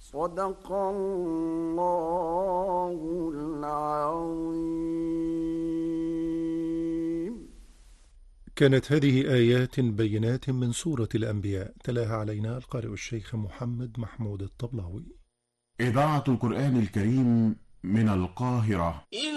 صدق الله العظيم. كانت هذه آيات بينات من سورة الأنبياء، تلاها علينا القارئ الشيخ محمد محمود الطبلاوي. إذاعة القرآن الكريم من القاهرة.